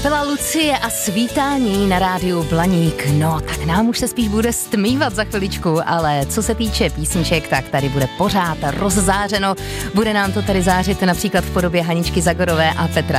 Byla Lucie a Svítání na rádiu Blaník. No, tak nám už se spíš bude stmívat za chviličku, ale co se týče písniček, tak tady bude pořád rozzářeno. Bude nám to tady zářit například v podobě Haničky Zagorové a Petra